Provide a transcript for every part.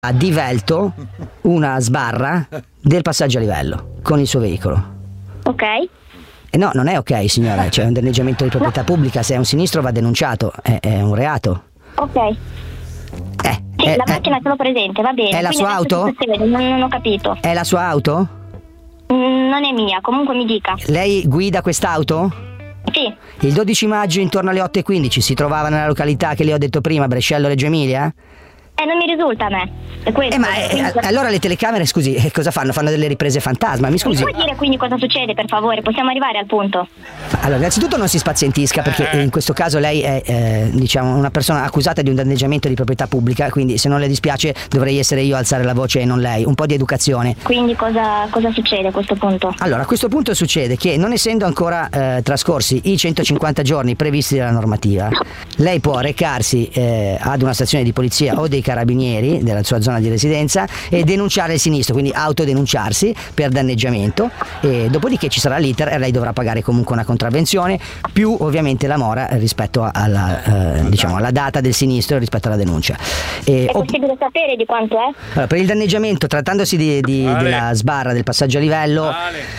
ha divelto una sbarra del passaggio a livello con il suo veicolo. Ok. No, non è ok, signora, c'è un danneggiamento di proprietà pubblica, se è un sinistro va denunciato, è un reato. Ok. Sì, la macchina ce l'ho presente, va bene. È la sua auto? Non ho capito. È la sua auto? Non è mia, comunque mi dica. Lei guida quest'auto? Sì. Il 12 maggio intorno alle 8:15 si trovava nella località che le ho detto prima, Brescello Reggio Emilia? Non mi risulta a me. È questo. Allora le telecamere, scusi, cosa fanno? Fanno delle riprese fantasma, mi scusi. Mi può dire quindi cosa succede, per favore? Possiamo arrivare al punto. Allora, innanzitutto non si spazientisca, perché in questo caso lei è diciamo una persona accusata di un danneggiamento di proprietà pubblica, quindi se non le dispiace dovrei essere io a alzare la voce e non lei. Un po' di educazione. Quindi cosa succede a questo punto? Allora, a questo punto succede che, non essendo ancora trascorsi i 150 giorni previsti dalla normativa, lei può recarsi ad una stazione di polizia o dei carabinieri della sua zona di residenza e denunciare il sinistro, quindi autodenunciarsi per danneggiamento, e dopodiché ci sarà l'iter e lei dovrà pagare comunque una contravvenzione più ovviamente la mora rispetto alla diciamo alla data del sinistro rispetto alla denuncia. È possibile sapere di quanto è? Allora, per il danneggiamento, trattandosi della sbarra del passaggio a livello,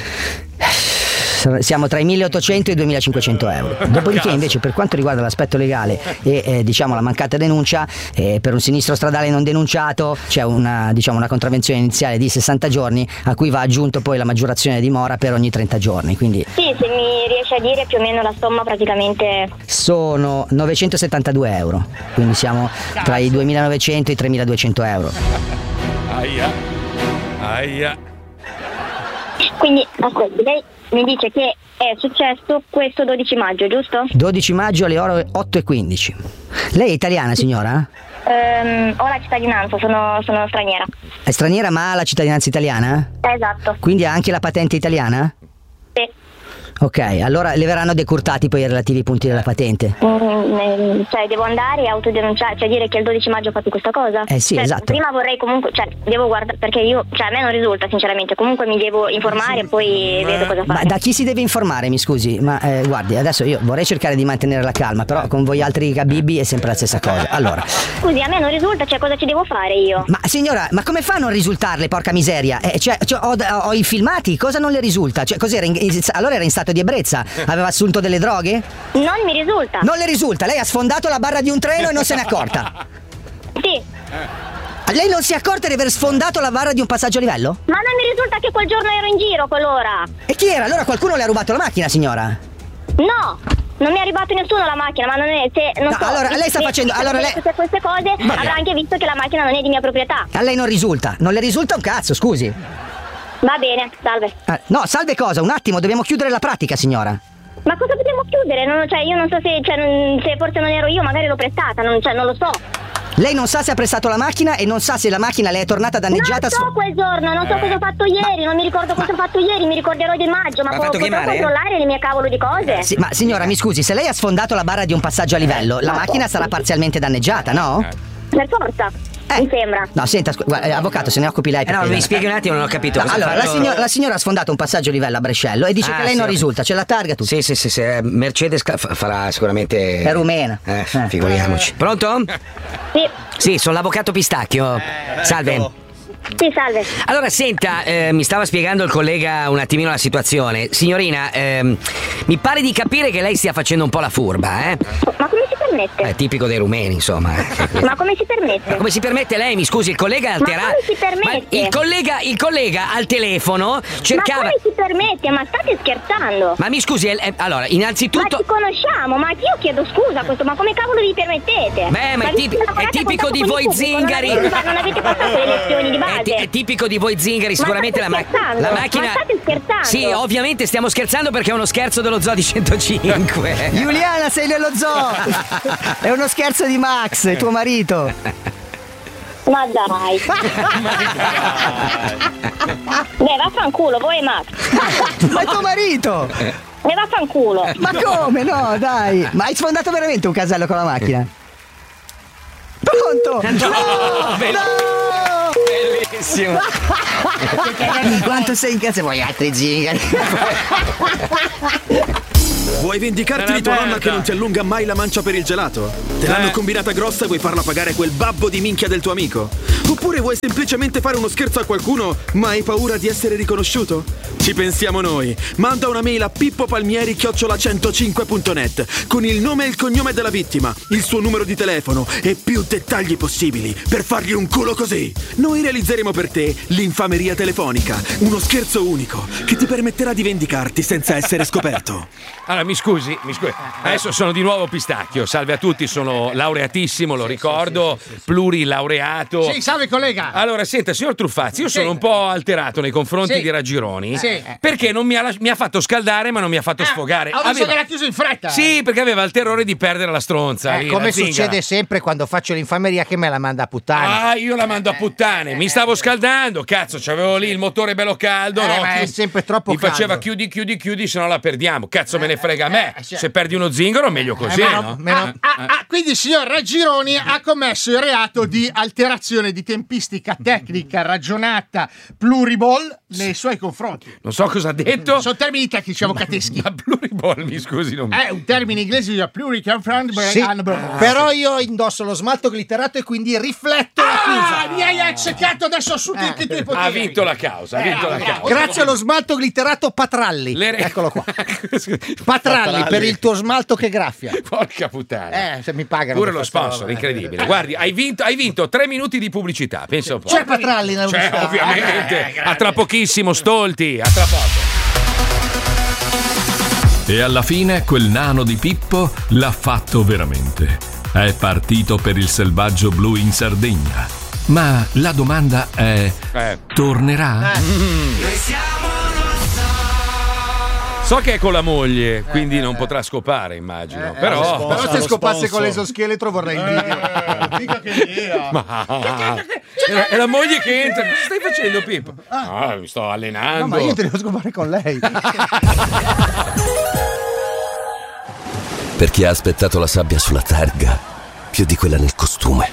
siamo tra i 1.800 e i 2.500 euro. Dopodiché invece, per quanto riguarda l'aspetto legale e diciamo la mancata denuncia, per un sinistro stradale non denunciato c'è una contravvenzione iniziale di 60 giorni a cui va aggiunto poi la maggiorazione di mora per ogni 30 giorni. Quindi sì, se mi riesce a dire più o meno la somma, praticamente sono 972 euro, quindi siamo tra i 2.900 e i 3.200 euro. Aia. Quindi ascolti, lei mi dice che è successo questo 12 maggio, giusto? 12 maggio alle ore 8:15. Lei è italiana, signora? Ho la cittadinanza, sono straniera. È straniera ma ha la cittadinanza italiana? Esatto. Quindi ha anche la patente italiana? Sì. Ok, allora le verranno decurtati poi i relativi punti della patente. Cioè devo andare e autodenunciare, cioè dire che il 12 maggio ho fatto questa cosa? Sì, esatto. Prima vorrei comunque, devo guardare, perché io, a me non risulta sinceramente, comunque mi devo informare e poi vedo cosa fare. Ma da chi si deve informare, mi scusi? Ma guardi, adesso io vorrei cercare di mantenere la calma, però con voi altri Gabibi è sempre la stessa cosa. Allora, scusi, a me non risulta, cosa ci devo fare io? Ma signora, ma come fa a non risultarle, porca miseria? Ho i filmati, cosa non le risulta? Cos'era? Allora era in stato di ebbrezza? Aveva assunto delle droghe? Non mi risulta. Non le risulta? Lei ha sfondato la barra di un treno e non se n'è accorta? Sì. Lei non si è accorta di aver sfondato la barra di un passaggio a livello? Ma non mi risulta che quel giorno ero in giro quell'ora. E chi era? Allora qualcuno le ha rubato la macchina, signora? No, non mi ha rubato nessuno la macchina, ma non è. Allora lei sta facendo. Allora lei. Tutte queste cose avrà anche visto che la macchina non è di mia proprietà. A lei non risulta? Non le risulta un cazzo, scusi. Va bene, salve. No, salve cosa? Un attimo, dobbiamo chiudere la pratica, signora. Ma cosa dobbiamo chiudere? Io non so se forse non ero io, magari l'ho prestata, non lo so. Lei non sa se ha prestato la macchina e non sa se la macchina le è tornata danneggiata. Non so quel giorno, non so cosa ho fatto ieri, non mi ricordo cosa ho fatto ieri, mi ricorderò di maggio, ma potrò controllare le mie cavolo di cose. Sì, ma signora, mi scusi, se lei ha sfondato la barra di un passaggio a livello, la macchina sarà parzialmente danneggiata, no? Per forza. Mi sembra. No, senta, avvocato, se ne occupi lei. No, mi spieghi un attimo, non ho capito. No, allora, la signora ha sfondato un passaggio a livello a Brescello e dice che lei non risulta, c'è la targa, tutto. Sì, Mercedes farà sicuramente. È rumena. Figuriamoci. Pronto? Sì. Sì, sono l'avvocato Pistacchio. Salve. Sì, salve. Allora, senta, mi stava spiegando il collega un attimino la situazione. Signorina, mi pare di capire che lei stia facendo un po' la furba, eh? Ma come si permette? È tipico dei rumeni, insomma. Ma come si permette? Ma come si permette lei? Mi scusi, il collega è alterato. Ma come si permette? Il collega al telefono cercava. Ma come si permette? Ma state scherzando? Ma mi scusi, allora, innanzitutto. Ma ci conosciamo, ma io chiedo scusa a questo, ma come cavolo vi permettete? Beh, ma è tipico di voi zingari. Non avete passato le lezioni di base. È tipico di voi zingari, sicuramente la macchina. Ma state scherzando? Sì, ovviamente stiamo scherzando perché è uno scherzo dello Zoo di 105. Giuliana, sei nello zoo! È uno scherzo di Max, tuo marito. Ma dai. Beh, vaffanculo, voi e Max. Ma è tuo marito! E vaffanculo. Ma come? No, dai. Ma hai sfondato veramente un casello con la macchina? Pronto? No! Bellissimo. Quanto sei in casa? Vuoi altri zingari? Vuoi vendicarti di tua nonna che non ti allunga mai la mancia per il gelato? Te l'hanno combinata grossa e vuoi farla pagare quel babbo di minchia del tuo amico? Oppure vuoi semplicemente fare uno scherzo a qualcuno ma hai paura di essere riconosciuto? Ci pensiamo noi. Manda una mail a pippopalmieri@105.net con il nome e il cognome della vittima, il suo numero di telefono e più dettagli possibili per fargli un culo così. Noi realizzeremo per te l'infameria telefonica, uno scherzo unico che ti permetterà di vendicarti senza essere scoperto. Allora, mi scusi. Adesso sono di nuovo Pistacchio. Salve a tutti, sono laureatissimo, lo ricordo, plurilaureato. Sì, salve collega. Allora, senta, signor Truffazzi, io sono un po' alterato nei confronti di Raggironi. Perché non mi ha fatto scaldare ma non mi ha fatto sfogare. Visto che l'ha chiuso in fretta. Sì, perché aveva il terrore di perdere la stronza. Come succede sempre quando faccio l'infameria che me la manda a puttane. Io la mando a puttane. Mi stavo scaldando, cazzo, c'avevo lì il motore bello caldo, no? Ma è sempre troppo caldo. Mi faceva chiudi, se no la perdiamo. Cazzo, me ne frega a me. Se perdi uno zingaro, meglio così, no? Quindi il signor Raggironi ha commesso il reato di alterazione di tempistica tecnica ragionata pluriball nei suoi confronti. Non so cosa ha detto. Sono termini tecnici avvocateschi. Ma pluriball, mi scusi, non è un termine inglese di però io indosso lo smalto glitterato e quindi rifletto la chiusa. Mi hai accecato adesso su tutti i tuoi poteri. Ha vinto la causa, Grazie allo smalto glitterato Patralli. Eccolo qua. Patralli per il tuo smalto che graffia. Porca puttana. Se mi pagano. Pure lo sponsor, incredibile. Guardi, hai vinto 3 minuti di pubblicità, pensa un po'. C'è Patralli nella pubblicità. Ovviamente. A tra pochissimo, Stolti, a tra poco. E alla fine quel nano di Pippo l'ha fatto veramente. È partito per il selvaggio blu in Sardegna. Ma la domanda è: tornerà? Noi siamo So che è con la moglie, quindi non potrà scopare, immagino. Però se scopasse con l'esoscheletro vorrei il video. Mica che idea. È la moglie che entra. Cosa stai facendo, Pippo? Mi sto allenando. No, ma io te devo scopare con lei. Perché ha aspettato la sabbia sulla targa più di quella nel costume.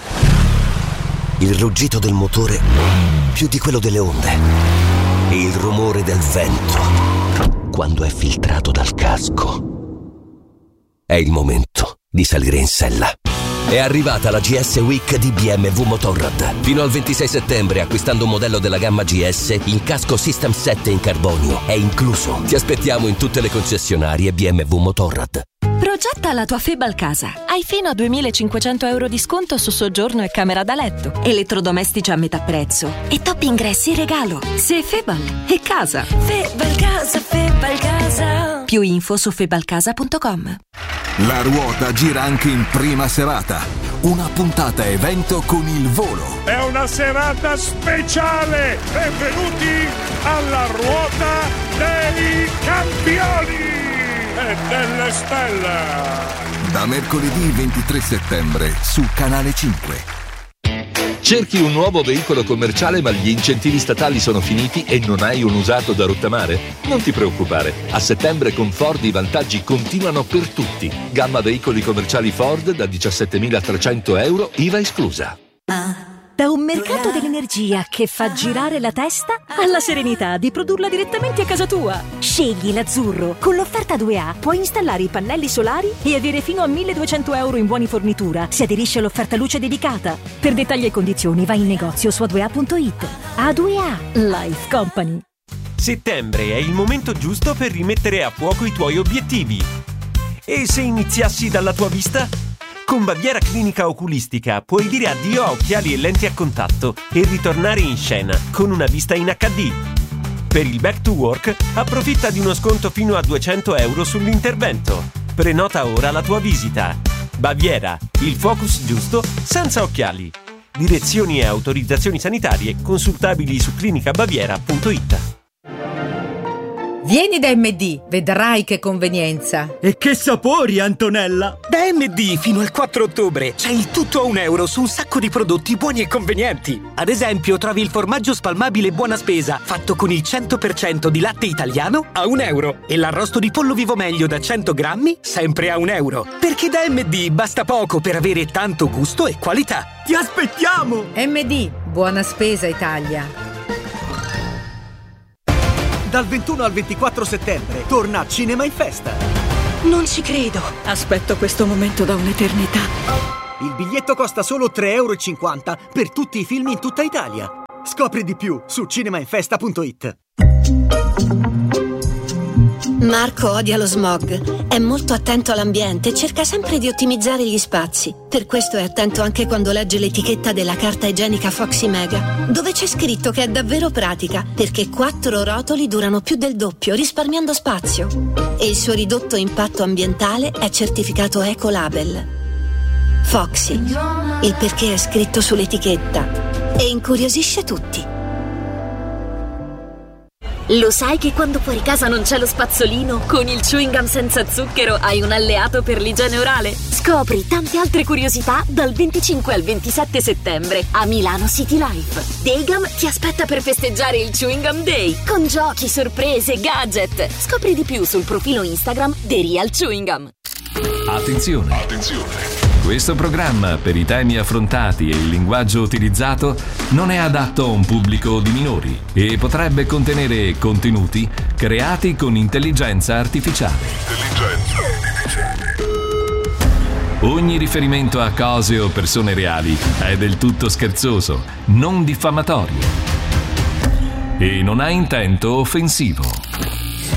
Il ruggito del motore più di quello delle onde. E il rumore del vento quando è filtrato dal casco. È il momento di salire in sella. È arrivata la GS Week di BMW Motorrad. Fino al 26 settembre, acquistando un modello della gamma GS, il casco System 7 in carbonio è incluso. Ti aspettiamo in tutte le concessionarie BMW Motorrad. Progetta la tua Febal casa. Hai fino a 2.500 euro di sconto su soggiorno e camera da letto, elettrodomestici a metà prezzo e top ingressi in regalo. Se Febal è casa. Febal casa, Febal casa. Più info su febalcasa.com. La ruota gira anche in prima serata. Una puntata evento con il volo. È una serata speciale. Benvenuti alla ruota dei campioni e delle stelle. Da mercoledì 23 settembre su Canale 5. Cerchi un nuovo veicolo commerciale ma gli incentivi statali sono finiti e non hai un usato da rottamare? Non ti preoccupare, a settembre con Ford i vantaggi continuano per tutti. Gamma veicoli commerciali Ford da 17.300 euro, IVA esclusa. Da un mercato dell'energia che fa girare la testa alla serenità di produrla direttamente a casa tua. Scegli l'azzurro. Con l'offerta 2A puoi installare i pannelli solari e avere fino a 1.200 euro in buoni fornitura se aderisci all'offerta luce dedicata. Per dettagli e condizioni vai in negozio su a2a.it. A2A Life Company. Settembre è il momento giusto per rimettere a fuoco i tuoi obiettivi. E se iniziassi dalla tua vista? Con Baviera Clinica Oculistica puoi dire addio a occhiali e lenti a contatto e ritornare in scena con una vista in HD. Per il Back to Work approfitta di uno sconto fino a 200 euro sull'intervento. Prenota ora la tua visita. Baviera, il focus giusto senza occhiali. Direzioni e autorizzazioni sanitarie consultabili su clinicabaviera.it. Vieni da MD, vedrai che convenienza. E che sapori, Antonella! Da MD fino al 4 ottobre c'è il tutto a €1 su un sacco di prodotti buoni e convenienti. Ad esempio, trovi il formaggio spalmabile Buona Spesa, fatto con il 100% di latte italiano, a €1. E l'arrosto di pollo vivo meglio da 100 grammi, sempre a €1. Perché da MD basta poco per avere tanto gusto e qualità. Ti aspettiamo! MD, Buona Spesa Italia. Dal 21 al 24 settembre torna Cinema in Festa. Non ci credo. Aspetto questo momento da un'eternità. Il biglietto costa solo 3,50 € per tutti i film in tutta Italia. Scopri di più su cinemainfesta.it. Marco odia lo smog, è molto attento all'ambiente e cerca sempre di ottimizzare gli spazi. Per questo è attento anche quando legge l'etichetta della carta igienica Foxy Mega, dove c'è scritto che è davvero pratica, perché 4 rotoli durano più del doppio, risparmiando spazio. E il suo ridotto impatto ambientale è certificato Ecolabel. Foxy, il perché è scritto sull'etichetta e incuriosisce tutti. Lo sai che quando fuori casa non c'è lo spazzolino? Con il chewing gum senza zucchero hai un alleato per l'igiene orale. Scopri tante altre curiosità dal 25 al 27 settembre a Milano City Life. Daygum ti aspetta per festeggiare il Chewing Gum Day con giochi, sorprese, gadget. Scopri di più sul profilo Instagram The Real Chewing Gum. Attenzione! Questo programma, per i temi affrontati e il linguaggio utilizzato, non è adatto a un pubblico di minori e potrebbe contenere contenuti creati con intelligenza artificiale. Ogni riferimento a cose o persone reali è del tutto scherzoso, non diffamatorio e non ha intento offensivo.